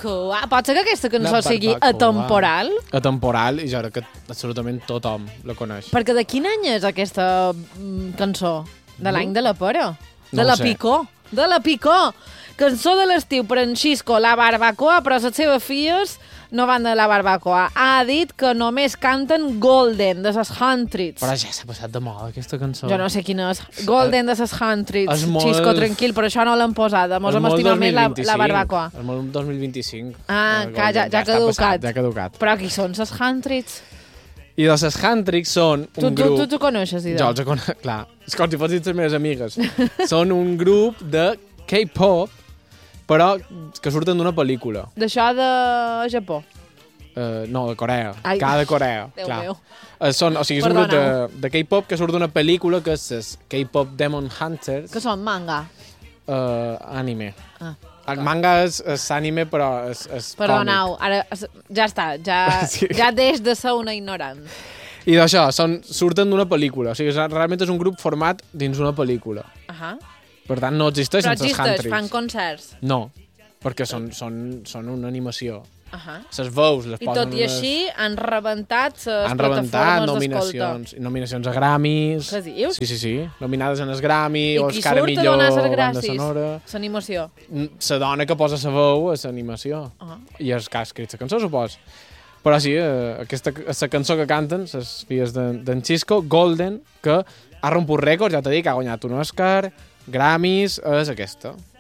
barbacoa. Pot ser que aquesta cançó sigui atemporal? Atemporal, i jo crec que absolutament tothom la coneix. Perquè de quin any és aquesta cançó? De l'any de la pera? No De la ho sé. picó? De la picó! Cançó de l'estiu per en Xisco, la barbacoa, però les seves filles no van de la barbacoa. Ha dit que només canten Golden, de les Huntreds. Però ja s'ha passat de moda, aquesta cançó. Jo no sé quina és. Golden de les Huntreds. És molt- Xisco, tranquil, però això no l'han posat. Mos hem estimat més la barbacoa. El molt 2025. Ah, que ja ha està caducat. passat, ja ha caducat. Però qui són les Huntreds? I de les Huntrix són un grup... Tu coneixes, Ida? Jo els conec, clar. És com si fossin les meves amigues. Són un grup de K-pop, però que surten d'una pel·lícula. D'això de Japó. No, de Corea. Ai. De Corea, Déu clar. meu. És un grup de K-pop que surt d'una pel·lícula que és K-pop Demon Hunters. Que són manga. Anime. Ah. El manga és anime, però és Perdoneu, ara ja està, Sí. ja deix de ser una ignorant. I d'això, surten d'una pel·lícula. O sigui, realment és un grup format dins una pel·lícula. Per tant, no existeixen Però les existeix, Huntrix. fan concerts. No, perquè són una animació. Uh-huh. Les veus les I posen tot i així han rebentat les han rebentat plataformes nominacions a Grammys. Què dius? Sí. Nominades en el Grammy, I o qui Oscar a surt a millor donar les banda gràcies? sonora. L'animació. La dona que posa la veu és l'animació. I és que ha escrit la cançó, supos. Però sí, la cançó que canten, les filles d'en Xisco, Golden, que ha romput rècords, ja t'he dit, que ha guanyat un Oscar, Grammys, és aquesta.